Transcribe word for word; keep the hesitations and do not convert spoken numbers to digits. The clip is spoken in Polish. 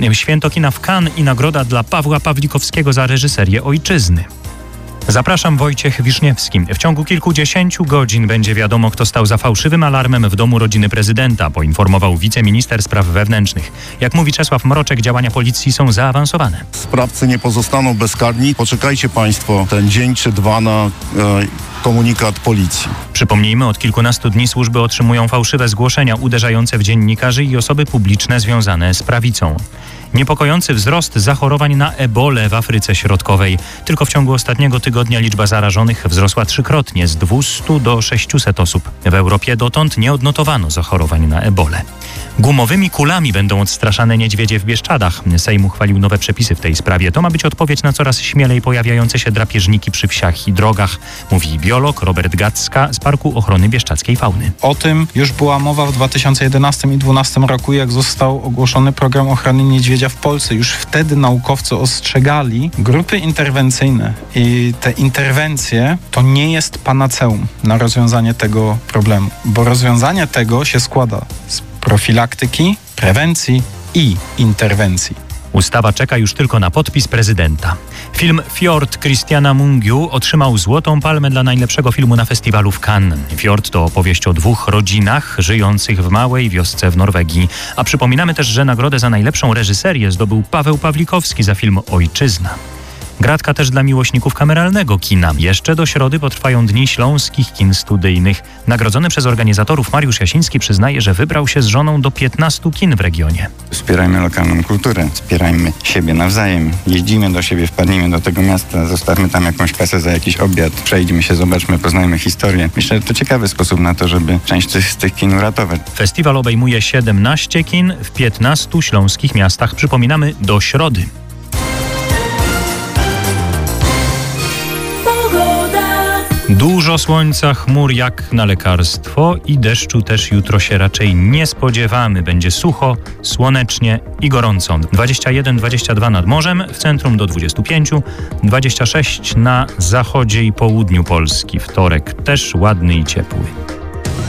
Święto kina w Cannes i nagroda dla Pawła Pawlikowskiego za reżyserię Ojczyzny. Zapraszam, Wojciech Wiszniewski. W ciągu kilkudziesięciu godzin będzie wiadomo, kto stał za fałszywym alarmem w domu rodziny prezydenta, poinformował wiceminister spraw wewnętrznych. Jak mówi Czesław Mroczek, działania policji są zaawansowane. Sprawcy nie pozostaną bezkarni. Poczekajcie państwo ten dzień czy dwa na e, komunikat policji. Przypomnijmy, od kilkunastu dni służby otrzymują fałszywe zgłoszenia uderzające w dziennikarzy i osoby publiczne związane z prawicą. Niepokojący wzrost zachorowań na ebolę w Afryce Środkowej. Tylko w ciągu ostatniego tygodnia liczba zarażonych wzrosła trzykrotnie, z dwustu do sześciuset osób. W Europie dotąd nie odnotowano zachorowań na ebolę. Gumowymi kulami będą odstraszane niedźwiedzie w Bieszczadach. Sejm uchwalił nowe przepisy w tej sprawie. To ma być odpowiedź na coraz śmielej pojawiające się drapieżniki przy wsiach i drogach, mówi biolog Robert Gacka z Parku Ochrony Bieszczadzkiej Fauny. O tym już była mowa w dwa tysiące jedenastym i dwa tysiące dwunastym roku, jak został ogłoszony program ochrony niedźwiedzia w Polsce. Już wtedy naukowcy ostrzegali grupy interwencyjne i te interwencje to nie jest panaceum na rozwiązanie tego problemu, bo rozwiązanie tego się składa z profilaktyki, prewencji i interwencji. Ustawa czeka już tylko na podpis prezydenta. Film Fjord Christiana Mungiu otrzymał Złotą Palmę dla najlepszego filmu na festiwalu w Cannes. Fjord to opowieść o dwóch rodzinach żyjących w małej wiosce w Norwegii. A przypominamy też, że nagrodę za najlepszą reżyserię zdobył Paweł Pawlikowski za film Ojczyzna. Gratka też dla miłośników kameralnego kina. Jeszcze do środy potrwają Dni Śląskich Kin Studyjnych. Nagrodzony przez organizatorów Mariusz Jasiński przyznaje, że wybrał się z żoną do piętnastu kin w regionie. Wspierajmy lokalną kulturę, wspierajmy siebie nawzajem. Jeździmy do siebie, wpadnijmy do tego miasta, zostawmy tam jakąś kasę za jakiś obiad, przejdźmy się, zobaczmy, poznajmy historię. Myślę, że to ciekawy sposób na to, żeby część z tych kin uratować. Festiwal obejmuje siedemnaście kin w piętnastu śląskich miastach. Przypominamy, do środy. Dużo słońca, chmur jak na lekarstwo i deszczu też jutro się raczej nie spodziewamy. Będzie sucho, słonecznie i gorąco. dwadzieścia jeden dwadzieścia dwa nad morzem, w centrum do dwudziestu pięciu, dwadzieścia sześć na zachodzie i południu Polski. Wtorek też ładny i ciepły.